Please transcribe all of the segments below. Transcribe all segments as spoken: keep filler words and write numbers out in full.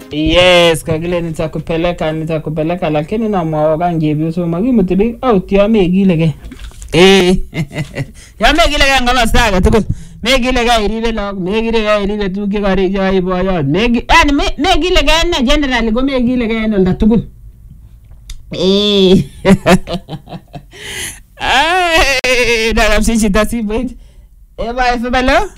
Yes, kagile nitakupeleka nitakupeleka lakini na mwaoga ngebi so magimuti big out ya megilege. Eh. Ya megilege ngala saga tukul. Megilege iribe log, megilege iribe tuki gari jai boyo. Meg and megilege na generally go megilege na tukul. Eh. Ay, da rapsi chita si bait. Eh ba F hello?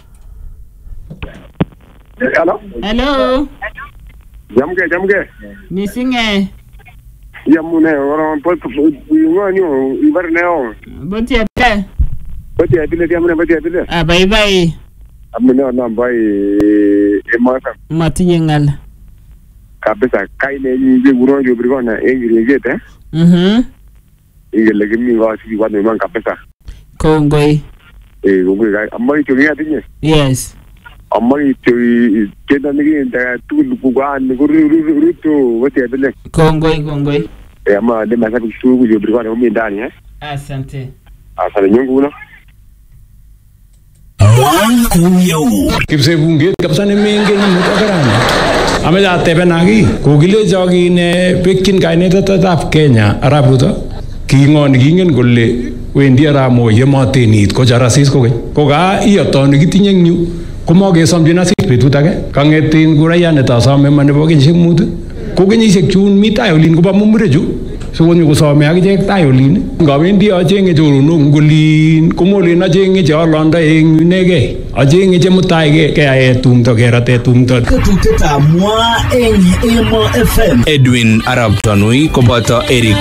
Hello. Hello. Jamge jamge. Missing eh. Yamune ora pot ngoni ibarne o. Boti ate. Boti abile yamune boti abile. Ah bye bye. Amune na bai e masa. Matinye ngal. Kabisa kaine ni buro yo brigona engiri gete. Mhm. Ingele gimi wa si wa ne man kabisa. Kongoi. Eh kongoi ga amai to ngia tinye. Yes. Amai to kenda nigi nda tu lugwa ni guru ruto boti abile. Kongoi kongoi. Eh ama de masa ku yo brigona mo ndani eh. Asante. Asante nyungu na. Kipse bunge kapsa ne menge ni mutakarana ame jate benagi kugile jogi ne pekin kaineta tap Kenya arabuto kingon kingen golle wendi aramo yemotenit ko jarasis ko ko ga iyoton kitinye nyu komo kesomjin asis betut age kangetin kuraya ne tasome mane bo kenyisiek mut ko kenyisiek chun mi tayolin ko ba mumureju so woni ko some akichek tayolin ngawendi achenge choronok ngolin komolin achenge che alondo eng yunege achenge che mutaige ke ae tumto kerate tumto Ketutetab mwa eng Emo F M. Edwin Arab Tanui koboto Eric